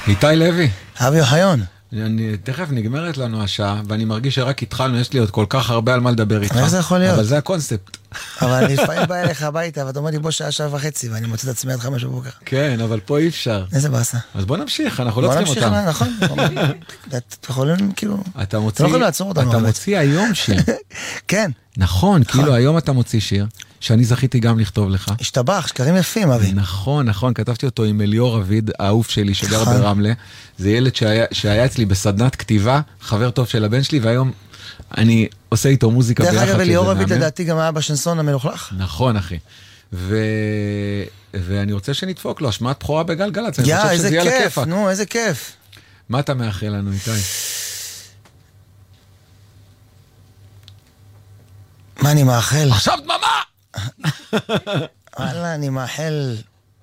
איתי לוי. אבי אוחיון. תכף נגמרת לנו השעה, ואני מרגיש שרק התחלנו, יש לי עוד כל כך הרבה על מה לדבר איתך. איך זה יכול להיות? אבל זה הקונספט. אבל אני לפעמים בא אליך הביתה, ואתה אומר לי בוא שעה וחצי, ואני מוצא את עצמי עד 5 בבוקר. כן, אבל פה אי אפשר. איזה באסה. אז בוא נמשיך, אנחנו לא צריכים אותם. נכון. אתה יכולים כאילו... אתה לא יכולים לעצור אותנו. אתה מוציא היום שיר. כן. נכון, כאילו היום אתה מוציא שיר, שאני זכיתי גם לכתוב לך. השתבח, שקרים יפים, אבי. נכון, כתבתי אותו עם אליאור אביד, האהוב שלי, שגר ברמלה. זה ילד שהיה אצלי בסדנת כתיבה, חבר טוב של הבן שלי, והיום אני עושה איתו מוזיקה ביחד. דרך אגב, אליאור אביד לדעתי גם היה בשנסון המלוכלך. נכון, אחי. ואני רוצה שנדפוק לו, השמעת בכורה בגלגלצ. איזה כיף, נו, איזה כיף. מה אתה מאחל לנו, איתי? מה אני מאחל? עכשיו דממה! וואלה, אני מאחל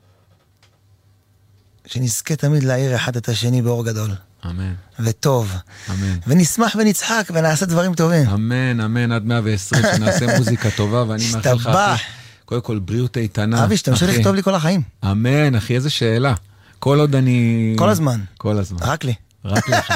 שנזכה תמיד להעיר אחד את השני באור גדול. אמן. וטוב. אמן. ונשמח ונצחק ונעשה דברים טובים. אמן, עד 120, שנעשה מוזיקה טובה, ואני מאחל לך, אחי, קודם כל בריאות איתנה. אבי, שתמשיך לכתוב לי כל החיים. אמן, אחי, איזה שאלה. כל עוד אני... כל הזמן. כל הזמן. רק לי. רק לך.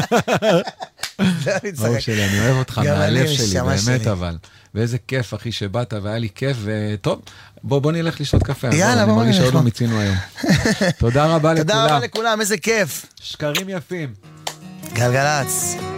אהוב שלי, אני אוהב אותך מהלב שלי, באמת אבל. ואיזה כיף, אחי, שבאת, והיה לי כיף, וטוב, בוא נלך לשתות קפה. יאללה, בוא נלך. אני מרגיש שעוד לא מיצינו היום. תודה רבה לכולם. תודה רבה לכולם, איזה כיף. שקרים יפים. גלגלצ.